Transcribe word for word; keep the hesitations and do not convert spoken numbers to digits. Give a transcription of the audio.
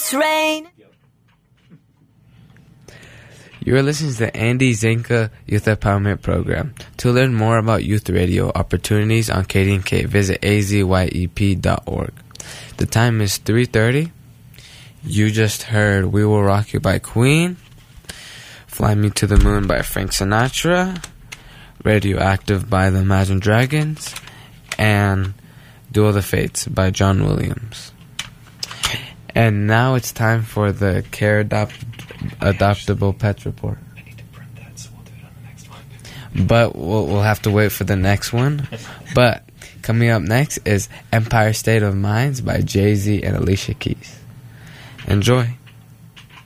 it's rain. You are listening to the Andy Zinka Youth Empowerment Program. To learn more about youth radio opportunities on K D and K, visit a z y e p dot org. The time is three thirty. You just heard We Will Rock You by Queen, Fly Me to the Moon by Frank Sinatra, Radioactive by the Imagine Dragons, and Duel of the Fates by John Williams. And now it's time for the Care Adopt- Adoptable Pets Report. I need to print that, so we'll do it on the next one. But we'll, we'll have to wait for the next one. But coming up next is Empire State of Minds by Jay-Z and Alicia Keys. Enjoy.